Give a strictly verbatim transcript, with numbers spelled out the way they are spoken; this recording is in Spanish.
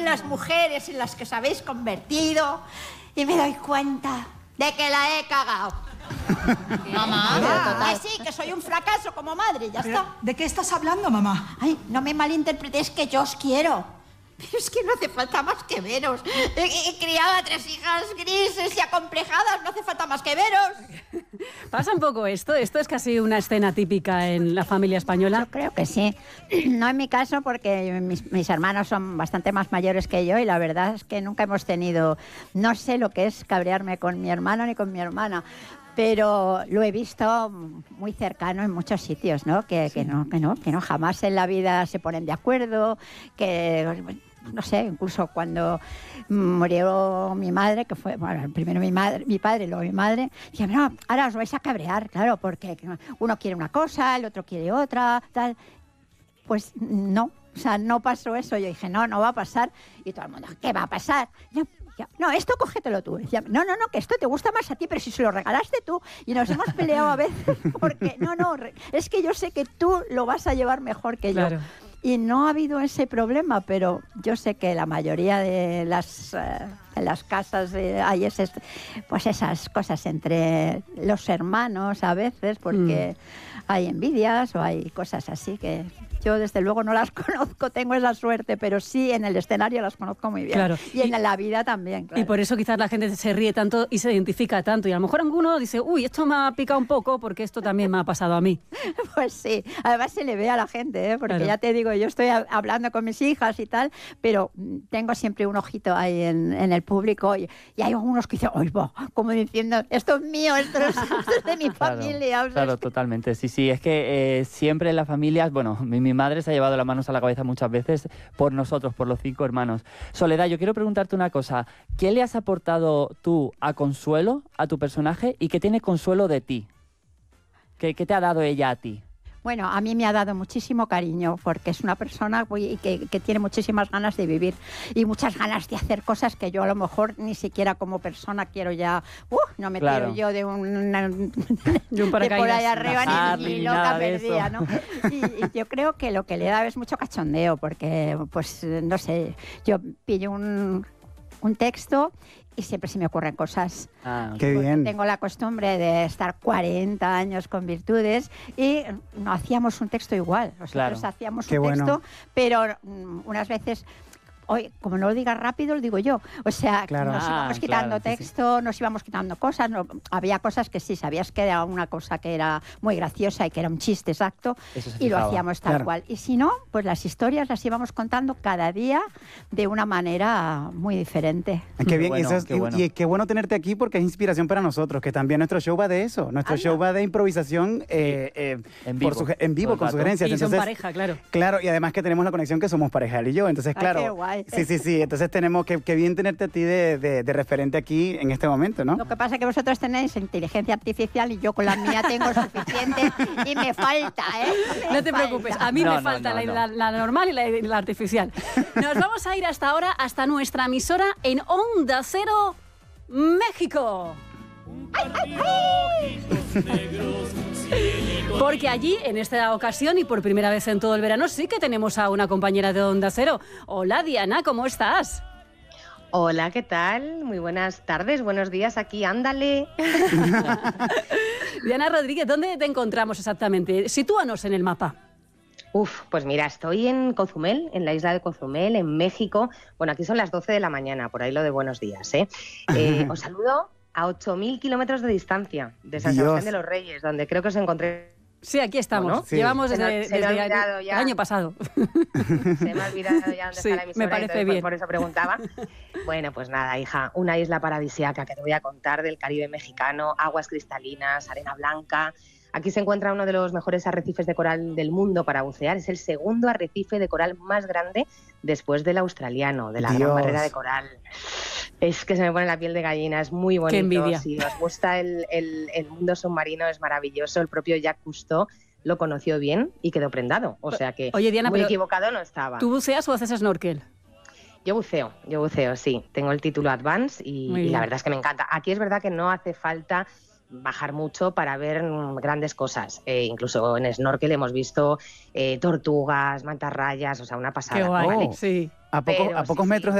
las mujeres en las que os habéis convertido y me doy cuenta de que la he cagado. Mamá, Ah, que sí, que soy un fracaso como madre, ya Pero, está. ¿de qué estás hablando, mamá? Ay, no me malinterpretéis, que yo os quiero. Pero es que no hace falta más que veros. He, he criado a tres hijas grises y acomplejadas, no hace falta más que veros. ¿Pasa un poco esto? ¿Esto es casi una escena típica en la familia española? Yo creo que sí. No en mi caso, porque mis, mis hermanos son bastante más mayores que yo y la verdad es que nunca hemos tenido... No sé lo que es cabrearme con mi hermano ni con mi hermana, pero lo he visto muy cercano en muchos sitios, ¿no? Que, que no, que no, que no, jamás en la vida se ponen de acuerdo, que... No sé, incluso cuando murió mi madre, que fue, bueno, primero mi madre, mi padre, luego mi madre, decía, no, ahora os vais a cabrear, claro, porque uno quiere una cosa, el otro quiere otra, tal. Pues no, o sea, no pasó eso. Yo dije, no, no va a pasar. Y todo el mundo, ¿qué va a pasar? Yo, no, esto cógetelo tú. Decía, no, no, no, que esto te gusta más a ti, pero si se lo regalaste tú. Y nos hemos peleado a veces porque, no, no, es que yo sé que tú lo vas a llevar mejor que yo. Claro. Y no ha habido ese problema, pero yo sé que la mayoría de las, uh, de las casas eh, hay ese, pues esas cosas entre los hermanos a veces, porque mm. hay envidias o hay cosas así que... Yo, desde luego, no las conozco, tengo esa suerte, pero sí en el escenario las conozco muy bien. Claro. Y en la vida también, claro. Y por eso quizás la gente se ríe tanto y se identifica tanto. Y a lo mejor alguno dice, uy, esto me ha picado un poco porque esto también me ha pasado a mí. Pues sí, además se le ve a la gente, ¿eh? Porque claro. Ya te digo, yo estoy hablando con mis hijas y tal, pero tengo siempre un ojito ahí en, en el público y, y hay algunos que dicen, oye, como diciendo, esto es mío, esto es, esto es de mi claro, familia. O sea, claro, es que... totalmente. Sí, sí, es que eh, siempre en las familias, bueno, mi Mi madre se ha llevado las manos a la cabeza muchas veces por nosotros, por los cinco hermanos. Soledad, yo quiero preguntarte una cosa. ¿Qué le has aportado tú a Consuelo, a tu personaje, y qué tiene Consuelo de ti? ¿Qué, qué te ha dado ella a ti? Bueno, a mí me ha dado muchísimo cariño porque es una persona que, que tiene muchísimas ganas de vivir y muchas ganas de hacer cosas que yo a lo mejor ni siquiera como persona quiero ya... Uh, no me claro. quiero yo de un, una, de un de por ahí arriba ah, ni, ni, ni loca perdida, ¿no? Y, y yo creo que lo que le da es mucho cachondeo porque, pues, no sé, yo pillo un, un texto... y siempre se me ocurren cosas. Ah, qué bien. Tengo la costumbre de estar cuarenta años con Virtudes y no hacíamos un texto igual. Nosotros claro. hacíamos qué un texto, bueno. pero um, unas veces... Hoy, como no lo digas rápido, lo digo yo. O sea, claro. nos íbamos ah, quitando claro, texto, sí, sí. nos íbamos quitando cosas. No, había cosas que sí, sabías que era una cosa que era muy graciosa y que era un chiste exacto y lo hacíamos tal claro. cual. Y si no, pues las historias las íbamos contando cada día de una manera muy diferente. Qué bien, bueno, eso es, qué bueno. Y, y qué bueno tenerte aquí porque es inspiración para nosotros, que también nuestro show va de eso. Nuestro Anda. show va de improvisación eh, eh, en vivo, por su, en vivo con sugerencias. Y entonces, son pareja, claro. Claro, y además que tenemos la conexión que somos pareja, él y yo. Entonces, Ay, claro. qué guay. Sí, sí, sí. Entonces tenemos que, que bien tenerte a ti de, de, de referente aquí en este momento, ¿no? Lo que pasa es que vosotros tenéis inteligencia artificial y yo con la mía tengo suficiente y me falta, ¿eh? Me no te falta. preocupes, a mí no, me no, falta no, no. La, la, la normal y la, la artificial. Nos vamos a ir hasta ahora, hasta nuestra emisora en Onda Cero, México. ¡Ay, ay, ay! Porque allí, en esta ocasión y por primera vez en todo el verano, sí que tenemos a una compañera de Onda Cero. Hola, Diana, ¿cómo estás? Hola, ¿qué tal? Muy buenas tardes, buenos días, aquí, ándale. Diana Rodríguez, ¿dónde te encontramos exactamente? Sitúanos en el mapa. Uf, pues mira, estoy en Cozumel, en la isla de Cozumel, en México. Bueno, aquí son las doce de la mañana, por ahí lo de buenos días, ¿eh? eh os saludo a ocho mil kilómetros de distancia de San Sebastián de los Reyes, donde creo que os encontré. Sí, aquí estamos. ¿No? Sí. Llevamos desde, se me, se desde el, el año pasado. Se me ha olvidado ya dónde sí, está la emisora, me parece entonces, bien. Por, por eso preguntaba. Bueno, pues nada, hija, una isla paradisíaca que te voy a contar del Caribe mexicano, aguas cristalinas, arena blanca. Aquí se encuentra uno de los mejores arrecifes de coral del mundo para bucear. Es el segundo arrecife de coral más grande después del australiano, de la Dios. Gran barrera de coral. Es que se me pone la piel de gallina, es muy bonito. Qué envidia. Si os gusta el, el, el mundo submarino, es maravilloso. El propio Jacques Cousteau lo conoció bien y quedó prendado. O sea que Oye, Diana, muy equivocado no estaba. ¿Tú buceas o haces snorkel? Yo buceo, yo buceo, sí. Tengo el título Advance y, y la verdad es que me encanta. Aquí es verdad que no hace falta bajar mucho para ver grandes cosas. Eh, incluso en snorkel hemos visto eh, tortugas, mantarrayas, o sea, una pasada. Qué guay, ¿vale? sí. ¿A, poco, Pero, a pocos sí, metros sí. de